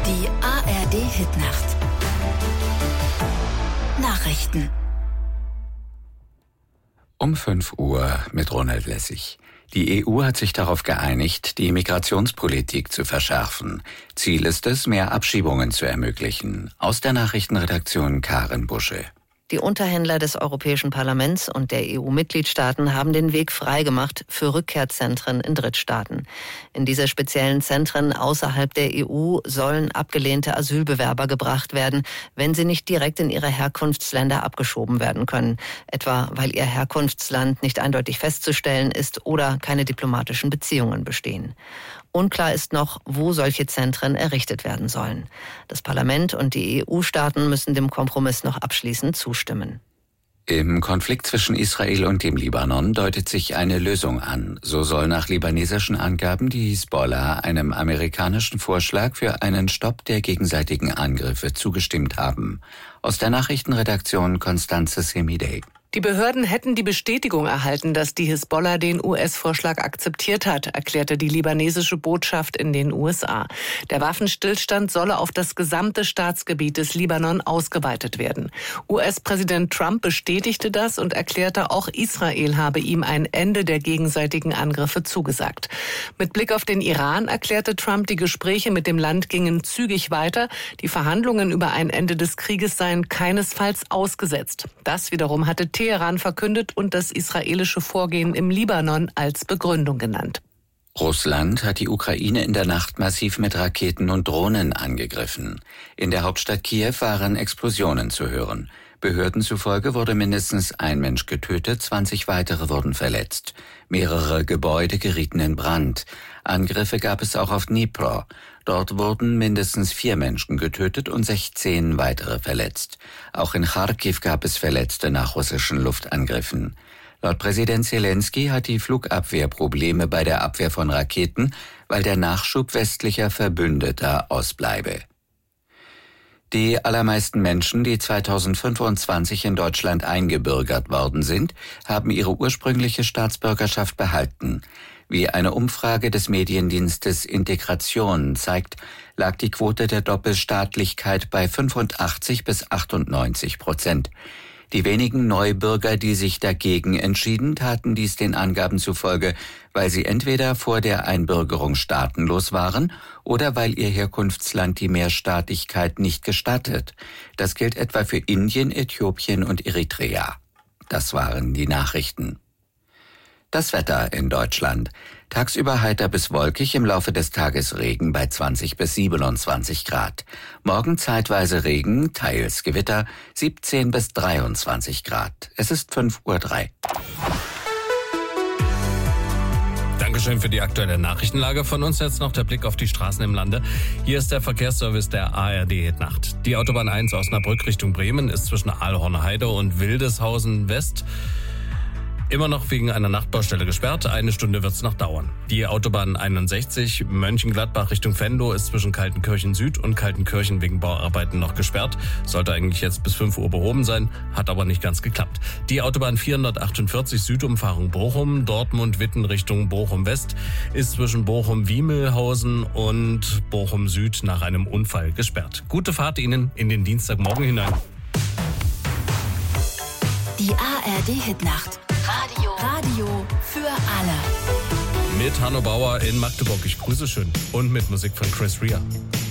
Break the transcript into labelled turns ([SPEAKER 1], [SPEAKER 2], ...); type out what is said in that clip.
[SPEAKER 1] Die ARD-Hitnacht. Nachrichten.
[SPEAKER 2] Um 5 Uhr mit Ronald Lessig. Die EU hat sich darauf geeinigt, die Migrationspolitik zu verschärfen. Ziel ist es, mehr Abschiebungen zu ermöglichen. Aus der Nachrichtenredaktion Karin Busche.
[SPEAKER 3] Die Unterhändler des Europäischen Parlaments und der EU-Mitgliedstaaten haben den Weg freigemacht für Rückkehrzentren in Drittstaaten. In diese speziellen Zentren außerhalb der EU sollen abgelehnte Asylbewerber gebracht werden, wenn sie nicht direkt in ihre Herkunftsländer abgeschoben werden können, etwa weil ihr Herkunftsland nicht eindeutig festzustellen ist oder keine diplomatischen Beziehungen bestehen. Unklar ist noch, wo solche Zentren errichtet werden sollen. Das Parlament und die EU-Staaten müssen dem Kompromiss noch abschließend zustimmen.
[SPEAKER 2] Im Konflikt zwischen Israel und dem Libanon deutet sich eine Lösung an. So soll nach libanesischen Angaben die Hisbollah einem amerikanischen Vorschlag für einen Stopp der gegenseitigen Angriffe zugestimmt haben. Aus der Nachrichtenredaktion Constanze Semidey.
[SPEAKER 4] Die Behörden hätten die Bestätigung erhalten, dass die Hisbollah den US-Vorschlag akzeptiert hat, erklärte die libanesische Botschaft in den USA. Der Waffenstillstand solle auf das gesamte Staatsgebiet des Libanon ausgeweitet werden. US-Präsident Trump bestätigte das und erklärte, auch Israel habe ihm ein Ende der gegenseitigen Angriffe zugesagt. Mit Blick auf den Iran erklärte Trump, die Gespräche mit dem Land gingen zügig weiter. Die Verhandlungen über ein Ende des Krieges seien keinesfalls ausgesetzt. Das wiederum hatte Teheran verkündet und das israelische Vorgehen im Libanon als Begründung genannt.
[SPEAKER 2] Russland hat die Ukraine in der Nacht massiv mit Raketen und Drohnen angegriffen. In der Hauptstadt Kiew waren Explosionen zu hören. Behörden zufolge wurde mindestens ein Mensch getötet, 20 weitere wurden verletzt. Mehrere Gebäude gerieten in Brand. Angriffe gab es auch auf Dnipro. Dort wurden mindestens 4 Menschen getötet und 16 weitere verletzt. Auch in Charkiw gab es Verletzte nach russischen Luftangriffen. Laut Präsident Zelensky hat die Flugabwehr Probleme bei der Abwehr von Raketen, weil der Nachschub westlicher Verbündeter ausbleibe. Die allermeisten Menschen, die 2025 in Deutschland eingebürgert worden sind, haben ihre ursprüngliche Staatsbürgerschaft behalten. Wie eine Umfrage des Mediendienstes Integration zeigt, lag die Quote der Doppelstaatlichkeit bei 85-98%. Die wenigen Neubürger, die sich dagegen entschieden, taten dies den Angaben zufolge, weil sie entweder vor der Einbürgerung staatenlos waren oder weil ihr Herkunftsland die Mehrstaatlichkeit nicht gestattet. Das gilt etwa für Indien, Äthiopien und Eritrea. Das waren die Nachrichten. Das Wetter in Deutschland. Tagsüber heiter bis wolkig, im Laufe des Tages Regen bei 20 bis 27 Grad. Morgen zeitweise Regen, teils Gewitter, 17 bis 23 Grad. Es ist 5:03 Uhr.
[SPEAKER 5] Dankeschön für die aktuelle Nachrichtenlage. Von uns jetzt noch der Blick auf die Straßen im Lande. Hier ist der Verkehrsservice der ARD-Hitnacht. Die Autobahn 1 Osnabrück Richtung Bremen ist zwischen Aalhorn-Heide und Wildeshausen West immer noch wegen einer Nachtbaustelle gesperrt. 1 Stunde wird es noch dauern. Die Autobahn 61 Mönchengladbach Richtung Venlo ist zwischen Kaltenkirchen Süd und Kaltenkirchen wegen Bauarbeiten noch gesperrt. Sollte eigentlich jetzt bis 5 Uhr behoben sein, hat aber nicht ganz geklappt. Die Autobahn 448 Südumfahrung Bochum, Dortmund-Witten Richtung Bochum West ist zwischen Bochum-Wiemelhausen und Bochum Süd nach einem Unfall gesperrt. Gute Fahrt Ihnen in den Dienstagmorgen hinein.
[SPEAKER 1] Die ARD-Hitnacht. Radio für alle.
[SPEAKER 5] Mit Hanno Bauer in Magdeburg. Ich grüße schön. Und mit Musik von Chris Rea.